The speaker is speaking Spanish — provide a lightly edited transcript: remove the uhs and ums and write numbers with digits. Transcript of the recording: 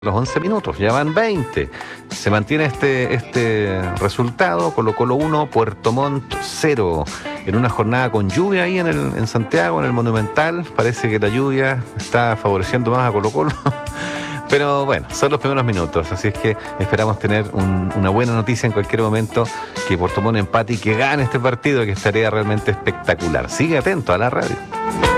Los 11 minutos, ya van 20. Se mantiene este resultado: Colo-Colo 1, Puerto Montt 0. En una jornada con lluvia ahí en Santiago, en el Monumental. Parece que la lluvia está favoreciendo más a Colo-Colo. Pero bueno, son los primeros minutos, así es que esperamos tener una buena noticia en cualquier momento, que Puerto Montt empate y que gane este partido, que estaría realmente espectacular. Sigue atento a la radio.